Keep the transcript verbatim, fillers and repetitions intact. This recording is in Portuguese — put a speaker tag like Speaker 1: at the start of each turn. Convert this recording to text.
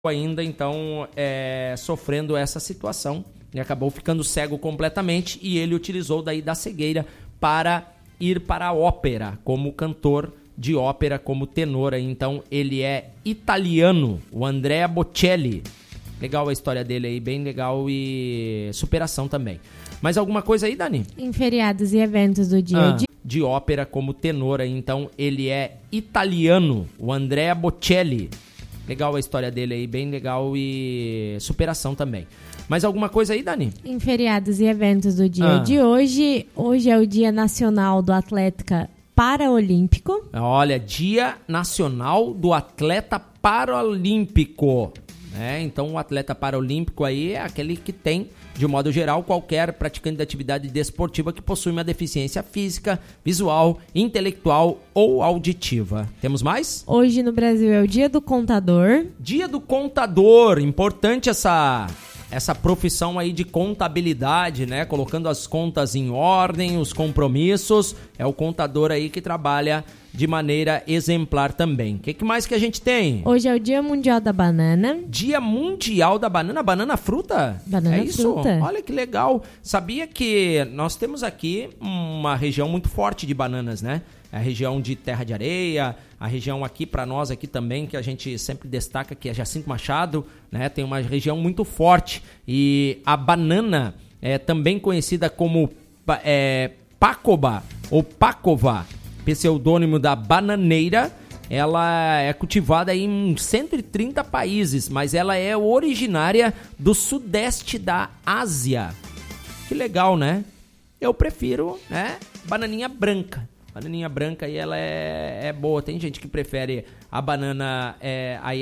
Speaker 1: ainda, então, é, sofrendo essa situação, e acabou ficando cego completamente, e ele utilizou daí da cegueira para ir para a ópera, como cantor de ópera, como tenor. Então, ele é italiano, o Andrea Bocelli. Legal a história dele aí, bem legal, e superação também. Mais alguma coisa aí, Dani?
Speaker 2: Em feriados e eventos do dia
Speaker 1: ah,
Speaker 2: de...
Speaker 1: de ópera, como tenor. Então, ele é italiano, o Andrea Bocelli. Legal a história dele aí, bem legal, e superação também. Mais alguma coisa aí, Dani?
Speaker 2: Em feriados e eventos do dia
Speaker 1: Ah.
Speaker 2: de hoje, hoje é o Dia Nacional do Atleta Paraolímpico.
Speaker 1: Olha, Dia Nacional do Atleta Paraolímpico. É, então, o atleta paraolímpico aí é aquele que tem, de um modo geral, qualquer praticante de atividade desportiva que possui uma deficiência física, visual, intelectual ou auditiva. Temos mais?
Speaker 2: Hoje no Brasil é o Dia do Contador.
Speaker 1: Dia do Contador, importante essa, essa profissão aí de contabilidade, né? Colocando as contas em ordem, os compromissos. É o contador aí que trabalha de maneira exemplar também. O que, que mais que a gente tem?
Speaker 2: Hoje é o Dia Mundial da Banana.
Speaker 1: Dia Mundial da Banana. Banana fruta?
Speaker 2: Banana
Speaker 1: é isso?
Speaker 2: fruta.
Speaker 1: Olha que legal. Sabia que nós temos aqui uma região muito forte de bananas, né? A região de Terra de Areia, a região aqui para nós aqui também, que a gente sempre destaca, que é Jacinto Machado, né? Tem uma região muito forte. E a banana é também conhecida como é, pacoba ou pacova, pseudônimo da bananeira. Ela é cultivada em cento e trinta países, mas ela é originária do sudeste da Ásia. Que legal, né? Eu prefiro, né, bananinha branca. Bananinha branca aí ela é, é boa. Tem gente que prefere a banana é, aí